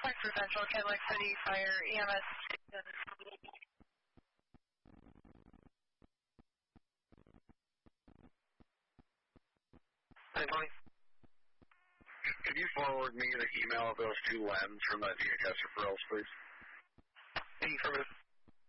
for Central, Cadillac City, Fire, EMS. Could you forward me the email of those two lens from the DHS referrals, please? Affirmative.